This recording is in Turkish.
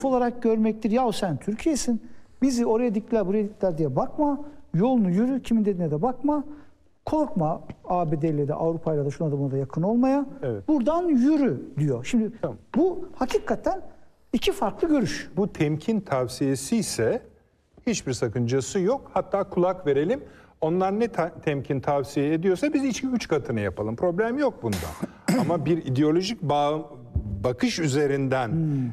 olarak görmektir. Yahu sen Türkiye'sin. Bizi oraya diktiler, buraya diktiler diye bakma. Yolunu yürü, kimin dediğine de bakma. Korkma ABD'yle de Avrupa'yla da şuna da buna da yakın olmaya. Evet. Buradan yürü diyor. Şimdi Tamam. bu hakikaten iki farklı görüş. Bu temkin tavsiyesi ise hiçbir sakıncası yok. Hatta kulak verelim. Onlar ne temkin tavsiye ediyorsa biz 2-3 katını yapalım. Problem yok bunda. Ama bir ideolojik bakış üzerinden